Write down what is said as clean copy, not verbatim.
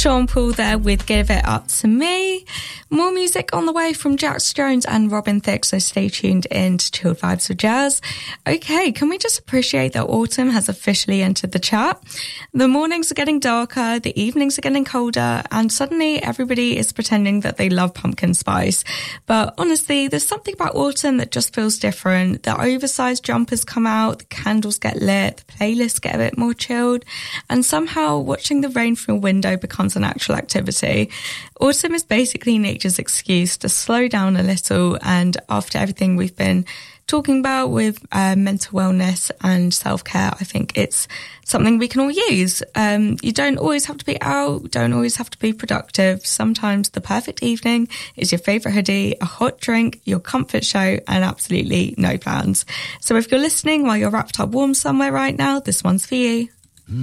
Sean Paul there with Give It Up To Me. More music on the way from Jax Jones and Robin Thicke, so stay tuned in to Chilled Vibes with Jazz. Okay, can we just appreciate that autumn has officially entered the chat? The mornings are getting darker, the evenings are getting colder, and suddenly everybody is pretending that they love pumpkin spice. But honestly, there's something about autumn that just feels different. The oversized jumpers come out, the candles get lit, the playlists get a bit more chilled, and somehow watching the rain from a window becomes an actual activity. Autumn is basically nature's excuse to slow down a little, and after everything we've been talking about with mental wellness and self-care, I think it's something we can all use. You don't always have to be out, don't always have to be productive. Sometimes the perfect evening is your favourite hoodie, a hot drink, your comfort show, and absolutely no plans. So if you're listening while you're wrapped up warm somewhere right now, this one's for you.